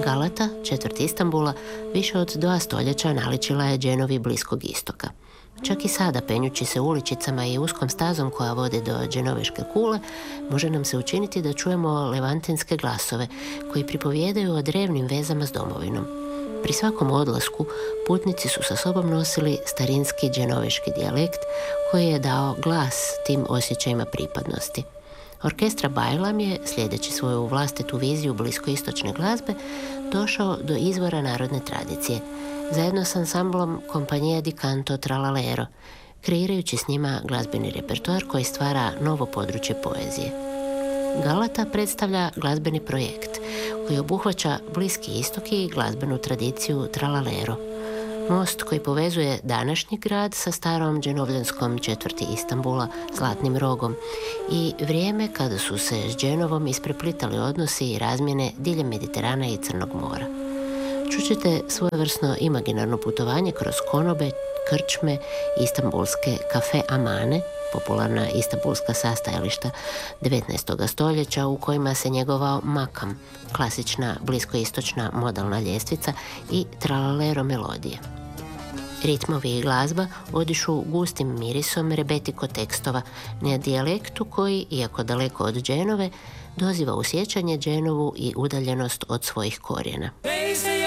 Galata, četvrt Istanbula, više od 2 stoljeća naličila je dženovi Bliskog istoka. Čak i sada, penjući se uličicama i uskom stazom koja vodi do Dženoveške kule, može nam se učiniti da čujemo levantinske glasove koji pripovijedaju o drevnim vezama s domovinom. Pri svakom odlasku putnici su sa sobom nosili starinski dženoveški dijalekt koji je dao glas tim osjećajima pripadnosti. Orkestra Bajlam je, slijedeći svoju vlastitu viziju bliskoistočne glazbe, došao do izvora narodne tradicije, zajedno s ansamblom Compagnia di Canto Tralalero, kreirajući s njima glazbeni repertoar koji stvara novo područje poezije. Galata predstavlja glazbeni projekt koji obuhvaća Bliski istok i glazbenu tradiciju Tralalero, most koji povezuje današnji grad sa starom dženovljanskom četvrti Istanbula, Zlatnim rogom, i vrijeme kada su se s Dženovom ispreplitali odnosi i razmjene diljem Mediterana i Crnog mora. Čućete svojevrsno imaginarno putovanje kroz konobe, krčme, istanbulske kafe Amane, popularna istanbulska sastajališta 19. stoljeća u kojima se njegovao makam, klasična bliskoistočna modalna ljestvica i tralalero melodije. Ritmovi i glazba odišu gustim mirisom rebetiko tekstova na dijalektu koji, iako daleko od Dženove, doziva u sjećanje Dženovu i udaljenost od svojih korijena.